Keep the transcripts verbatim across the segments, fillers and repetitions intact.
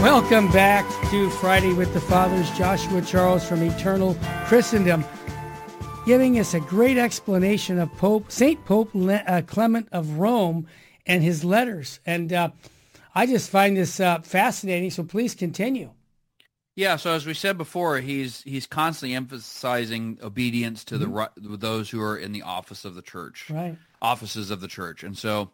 Welcome back to Friday with the Fathers. Joshua Charles from Eternal Christendom, giving us a great explanation of Pope Saint Pope uh, Clement of Rome and his letters. And uh, I just find this uh, fascinating, so please continue. Yeah, so as we said before, he's he's constantly emphasizing obedience to mm-hmm. the those who are in the office of the church, right? Offices of the church. And so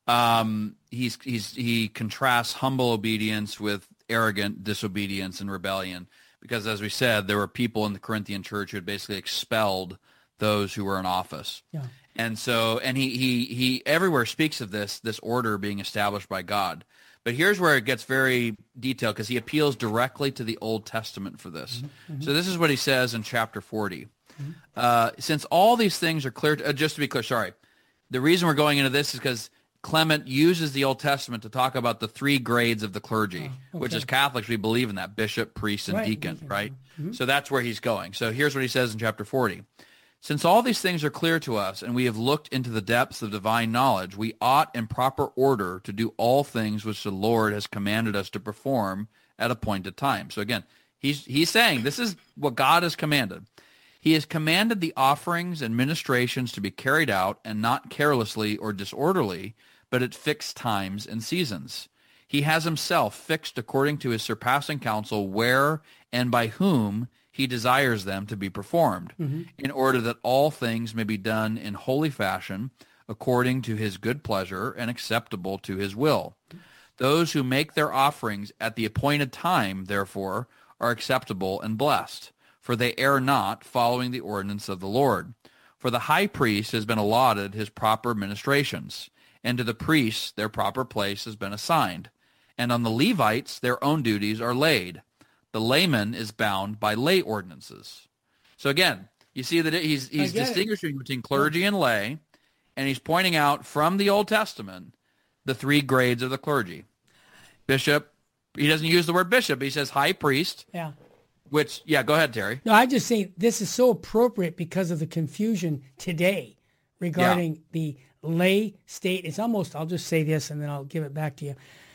um, he's he's he contrasts humble obedience with arrogant disobedience and rebellion, because as we said, there were people in the Corinthian church who had basically expelled those who were in office. Yeah. And so, and he he he everywhere speaks of this this order being established by God. But here's where it gets very detailed, because he appeals directly to the Old Testament for this. Mm-hmm, mm-hmm. So this is what he says in chapter forty. Mm-hmm. Uh, since all these things are clear, to, uh, just to be clear, sorry, the reason we're going into this is because Clement uses the Old Testament to talk about the three grades of the clergy, oh, okay. which as Catholics, we believe in that: bishop, priest, and right. deacon, deacon. right? Mm-hmm. So that's where he's going. So here's what he says in chapter forty. Since all these things are clear to us, and we have looked into the depths of divine knowledge, we ought in proper order to do all things which the Lord has commanded us to perform at appointed time. So again, he's he's saying this is what God has commanded. He has commanded the offerings and ministrations to be carried out, and not carelessly or disorderly, but at fixed times and seasons. He has himself fixed according to his surpassing counsel where and by whom he desires them to be performed, mm-hmm. in order that all things may be done in holy fashion, according to his good pleasure and acceptable to his will. Those who make their offerings at the appointed time, therefore, are acceptable and blessed, for they err not, following the ordinance of the Lord. For the high priest has been allotted his proper ministrations, and to the priests their proper place has been assigned, and on the Levites their own duties are laid. The layman is bound by lay ordinances. So again, you see that he's he's distinguishing it. between clergy and lay, and he's pointing out from the Old Testament the three grades of the clergy. Bishop, he doesn't use the word bishop, he says high priest. Yeah. Which, yeah, go ahead, Terry. No, I just think this is so appropriate because of the confusion today regarding yeah. the lay state. It's almost, I'll just say this and then I'll give it back to you.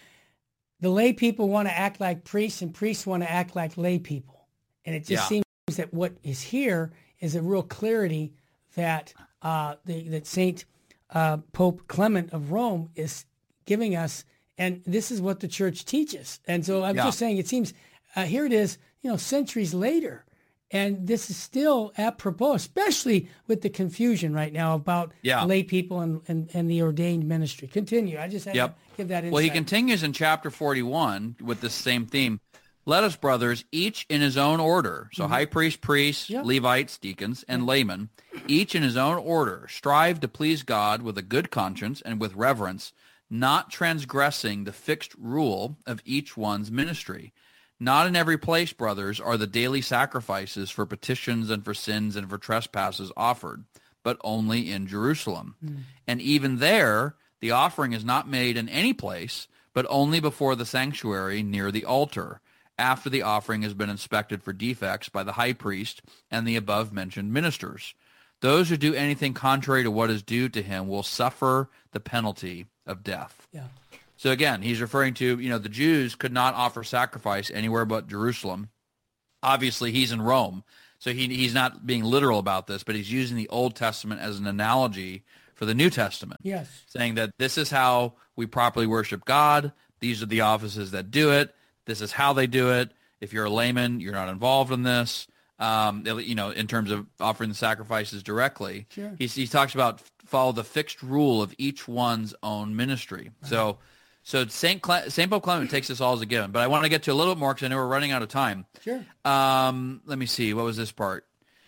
The lay people want to act like priests, and priests want to act like lay people. And it just yeah. seems that what is here is a real clarity that uh, the, that Saint uh, Pope Clement of Rome is giving us, and this is what the church teaches. And so I'm yeah. just saying, it seems, uh, here it is, you know, centuries later, and this is still apropos, especially with the confusion right now about yeah. lay people and, and, and the ordained ministry. Continue. I just had yep. to give that insight. Well, he continues in chapter forty-one with this same theme. Let us, brothers, each in his own order, so mm-hmm. high priest, priests, yep. Levites, deacons, and yep. laymen, each in his own order, strive to please God with a good conscience and with reverence, not transgressing the fixed rule of each one's ministry. Not in every place, brothers, are the daily sacrifices for petitions and for sins and for trespasses offered, but only in Jerusalem. Mm. And even there, the offering is not made in any place, but only before the sanctuary near the altar, after the offering has been inspected for defects by the high priest and the above-mentioned ministers. Those who do anything contrary to what is due to him will suffer the penalty of death. Yeah. So again, he's referring to, you know, the Jews could not offer sacrifice anywhere but Jerusalem. Obviously, he's in Rome, so he he's not being literal about this, but he's using the Old Testament as an analogy for the New Testament. Yes. Saying that this is how we properly worship God. These are the offices that do it. This is how they do it. If you're a layman, you're not involved in this. Um, you know, in terms of offering the sacrifices directly. Sure. He, he talks about follow the fixed rule of each one's own ministry. Uh-huh. So. So Saint Cle- Saint Pope Clement takes this all as a given, but I want to get to a little bit more because I know we're running out of time. Sure. Um, let me see. What was this part?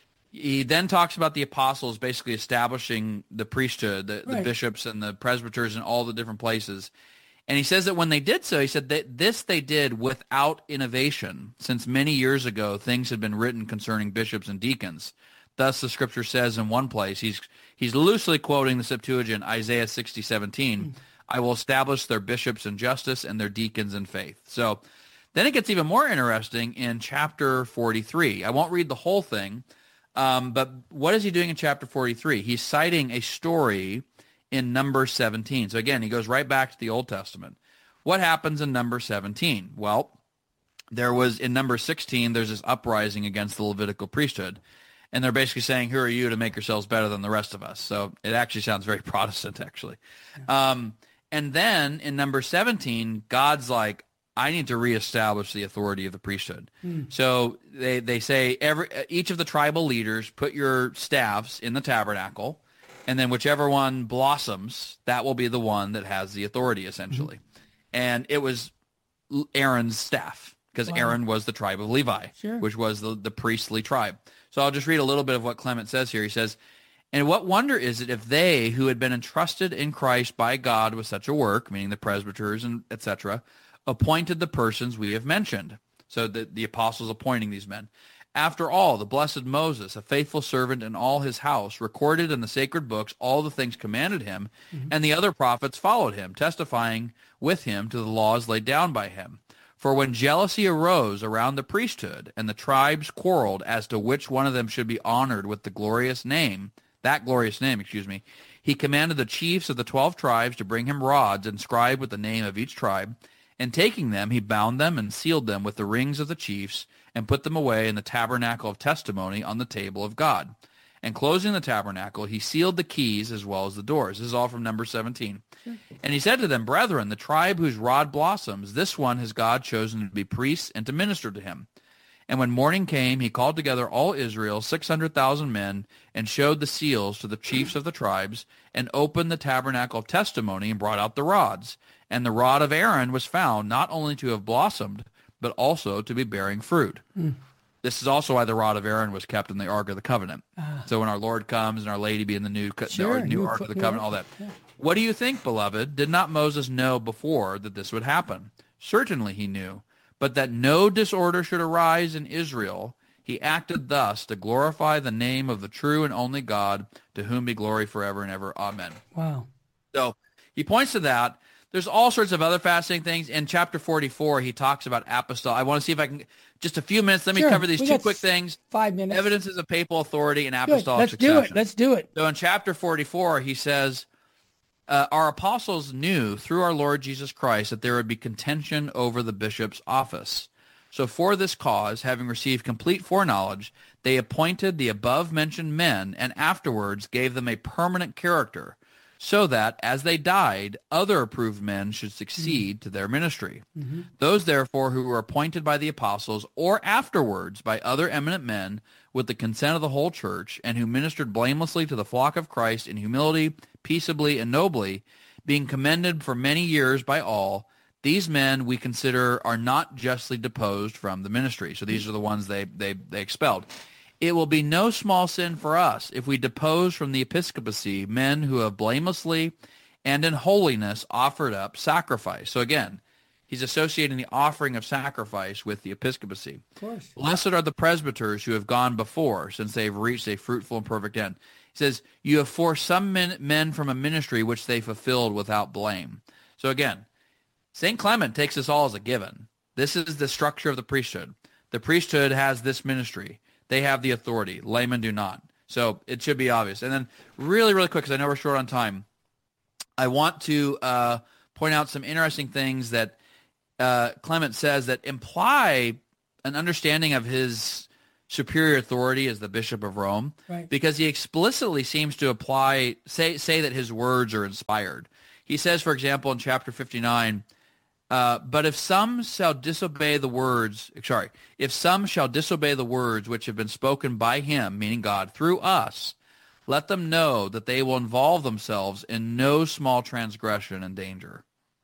He then talks about the apostles basically establishing the priesthood, the, right. the bishops and the presbyters in all the different places. And he says that when they did so, he said that this they did without innovation, since many years ago things had been written concerning bishops and deacons. Thus the scripture says in one place, he's he's loosely quoting the Septuagint, Isaiah sixty seventeen. Mm. I will establish their bishops in justice and their deacons in faith. So then it gets even more interesting in chapter forty-three. I won't read the whole thing, um, but what is he doing in chapter forty-three? He's citing a story in Numbers seventeen. So again, he goes right back to the Old Testament. What happens in Numbers seventeen? Well, there was, in number sixteen, there's this uprising against the Levitical priesthood. And they're basically saying, who are you to make yourselves better than the rest of us? So it actually sounds very Protestant, actually. Yeah. Um, and then in number seventeen, God's like, I need to reestablish the authority of the priesthood. Mm. So they, they say, every each of the tribal leaders, put your staffs in the tabernacle, and then whichever one blossoms, that will be the one that has the authority, essentially. Mm-hmm. And it was Aaron's staff, because wow. Aaron was the tribe of Levi, sure. which was the, the priestly tribe. So I'll just read a little bit of what Clement says here. He says, and what wonder is it if they who had been entrusted in Christ by God with such a work, meaning the presbyters and et cetera, appointed the persons we have mentioned. So the, the apostles appointing these men. After all, the blessed Moses, a faithful servant in all his house, recorded in the sacred books all the things commanded him, mm-hmm. and the other prophets followed him, testifying with him to the laws laid down by him. For when jealousy arose around the priesthood, and the tribes quarreled as to which one of them should be honored with the glorious name, that glorious name, excuse me, he commanded the chiefs of the twelve tribes to bring him rods inscribed with the name of each tribe, and taking them, he bound them and sealed them with the rings of the chiefs, and put them away in the tabernacle of testimony on the table of God. And closing the tabernacle, he sealed the keys as well as the doors. This is all from number seventeen. Sure. And he said to them, Brethren, the tribe whose rod blossoms, this one has God chosen to be priests and to minister to him. And when morning came, he called together all Israel, six hundred thousand men, and showed the seals to the chiefs of the tribes, and opened the tabernacle of testimony, and brought out the rods. And the rod of Aaron was found not only to have blossomed, but also to be bearing fruit. Mm. This is also why the rod of Aaron was kept in the Ark of the Covenant. Uh, so when our Lord comes and our Lady be in the new, sure, the new, new Ark of the Covenant, all that. Yeah. What do you think, beloved? Did not Moses know before that this would happen? Certainly he knew, but that no disorder should arise in Israel, he acted thus to glorify the name of the true and only God, to whom be glory forever and ever. Amen. Wow. So he points to that. There's all sorts of other fascinating things. In chapter forty-four, he talks about apostolic. I want to see if I can, just a few minutes, let me sure. cover these we two quick things. Five minutes. Evidences of papal authority and apostolic Let's succession. Let's do it. Let's do it. So in chapter forty-four, he says, uh, our apostles knew through our Lord Jesus Christ that there would be contention over the bishop's office. So for this cause, having received complete foreknowledge, they appointed the above-mentioned men and afterwards gave them a permanent character, so that, as they died, other approved men should succeed mm-hmm. to their ministry. Mm-hmm. Those, therefore, who were appointed by the apostles or afterwards by other eminent men with the consent of the whole church, and who ministered blamelessly to the flock of Christ in humility, peaceably, and nobly, being commended for many years by all, these men we consider are not justly deposed from the ministry. So these are the ones they, they, they expelled. It will be no small sin for us if we depose from the episcopacy men who have blamelessly and in holiness offered up sacrifice. So again, he's associating the offering of sacrifice with the episcopacy. Of course. Blessed are the presbyters who have gone before, since they have reached a fruitful and perfect end. He says, you have forced some men, men from a ministry which they fulfilled without blame. So again, Saint Clement takes this all as a given. This is the structure of the priesthood. The priesthood has this ministry. They have the authority. Laymen do not. So it should be obvious. And then really, really quick, because I know we're short on time, I want to uh, point out some interesting things that uh, Clement says that imply an understanding of his superior authority as the Bishop of Rome, right. because he explicitly seems to apply, say, say that his words are inspired. He says, for example, in chapter fifty-nine, Uh, but if some shall disobey the words, sorry, if some shall disobey the words which have been spoken by him, meaning God, through us, let them know that they will involve themselves in no small transgression and danger.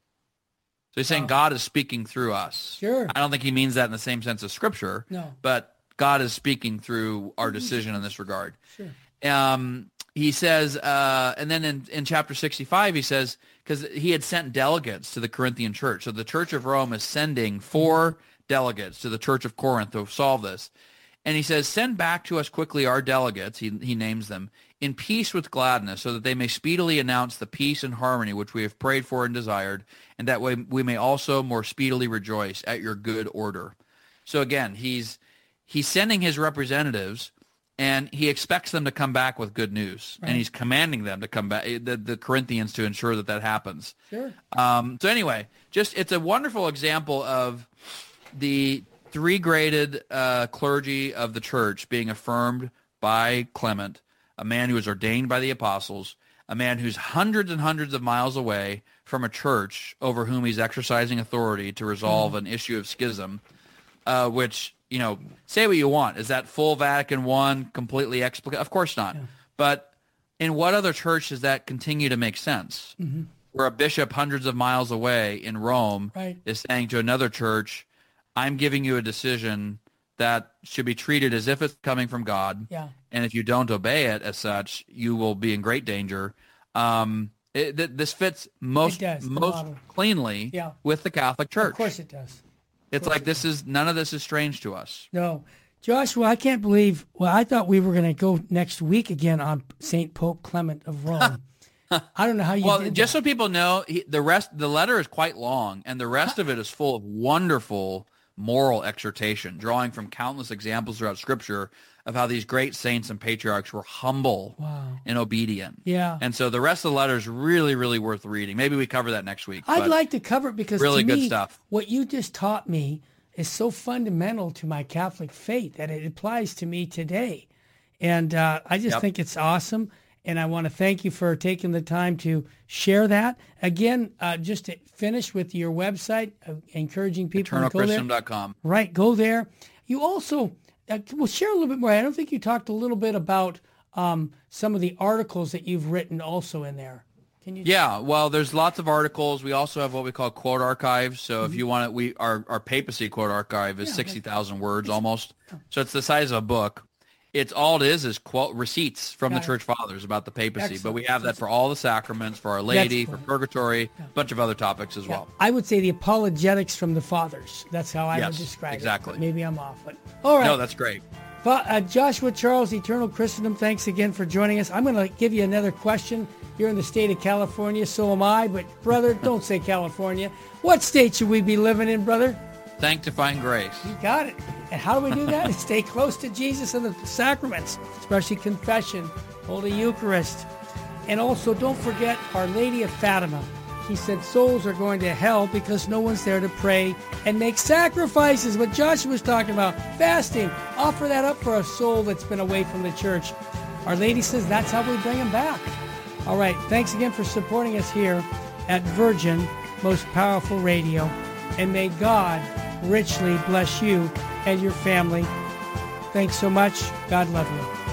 So he's saying oh. God is speaking through us. Sure. I don't think he means that in the same sense as Scripture, no. but God is speaking through our decision in this regard. Sure. Um, he says, uh, and then in, in chapter sixty-five, he says, because he had sent delegates to the Corinthian church. So the Church of Rome is sending four delegates to the Church of Corinth to solve this. And he says, send back to us quickly our delegates, he, he names them, in peace with gladness, so that they may speedily announce the peace and harmony which we have prayed for and desired, and that way we may also more speedily rejoice at your good order. So again, he's he's sending his representatives, and he expects them to come back with good news, right. and he's commanding them to come back, the, the Corinthians, to ensure that that happens. Sure. Um, so anyway, just it's a wonderful example of the three graded uh, clergy of the church being affirmed by Clement, a man who was ordained by the apostles, a man who's hundreds and hundreds of miles away from a church over whom he's exercising authority to resolve mm. an issue of schism, uh, which, you know, say what you want. Is that full Vatican One completely explicable? Of course not. Yeah. But in what other church does that continue to make sense? Mm-hmm. Where a bishop hundreds of miles away in Rome right. is saying to another church, I'm giving you a decision that should be treated as if it's coming from God. Yeah. And if you don't obey it as such, you will be in great danger. Um, it, th- this fits most does, most cleanly yeah. with the Catholic Church. Of course it does. It's like this is none of this is strange to us. No. Joshua, I can't believe, well, I thought we were going to go next week again on Saint Pope Clement of Rome. I don't know how you well, did just that. so people know, he, the rest, the letter is quite long, and the rest of it is full of wonderful moral exhortation, drawing from countless examples throughout Scripture of how these great saints and patriarchs were humble wow. and obedient. Yeah. And so the rest of the letter is really, really worth reading. Maybe we cover that next week. I'd like to cover it because really to good me, stuff. What you just taught me is so fundamental to my Catholic faith that it applies to me today. And uh, I just yep. think it's awesome. And I want to thank you for taking the time to share that. Again, uh, just to finish with your website, uh, encouraging people eternal to go there. christendom dot com. Right, go there. You also, uh, well, share a little bit more. I don't think you talked a little bit about um, some of the articles that you've written also in there. Can you? Yeah, well, there's lots of articles. We also have what we call quote archives. So mm-hmm. if you want it, we our, our papacy quote archive is yeah, sixty thousand words almost. Yeah. So it's the size of a book. It's all it is is quote receipts from Got the church it. fathers about the papacy. Excellent. But we have that for all the sacraments, for Our Lady, for purgatory, a yeah. bunch of other topics as yeah. well. I would say the apologetics from the fathers. That's how I yes, would describe exactly. it. Maybe I'm off. But all right. No, that's great. But, uh, Joshua Charles, Eternal Christendom, thanks again for joining us. I'm going to give you another question. You're in the state of California, so am I. But, brother, don't say California. What state should we be living in, brother? Sanctifying grace. You got it. And how do we do that? Stay close to Jesus and the sacraments, especially confession, Holy Eucharist. And also, don't forget Our Lady of Fatima. He said souls are going to hell because no one's there to pray and make sacrifices. What Joshua was talking about, fasting. Offer that up for a soul that's been away from the church. Our Lady says that's how we bring them back. All right. Thanks again for supporting us here at Virgin, Most Powerful Radio. And may God richly bless you and your family. Thanks so much. God love you.